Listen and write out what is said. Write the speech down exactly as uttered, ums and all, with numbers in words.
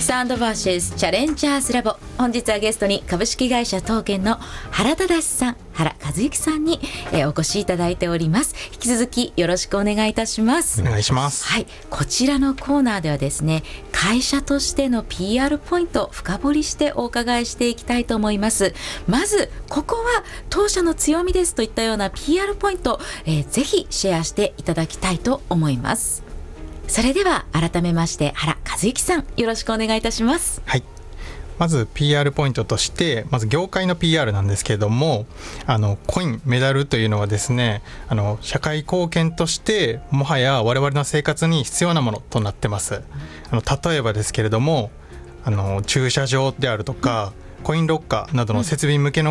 ス&バーシスチャレンジャーズラボ、本日はゲストに株式会社東建の原忠さん、原和之さんに、えー、お越しいただいております。引き続きよろしくお願いいたします。 お願いします。 はい、こちらのコーナーではですね、会社としての ピーアール ポイントを深掘りしてお伺いしていきたいと思います。まずここは当社の強みですといったような ピーアール ポイント、えー、ぜひシェアしていただきたいと思います。それでは改めまして原和之さん、よろしくお願いいたします。 はい、まず ピーアール ポイントとして、まず業界の ピーアール なんですけれども、あのコインメダルというのはですね、あの社会貢献としてもはや我々の生活に必要なものとなってます。あの例えばですけれども、あの駐車場であるとか、コインロッカーなどの設備向けの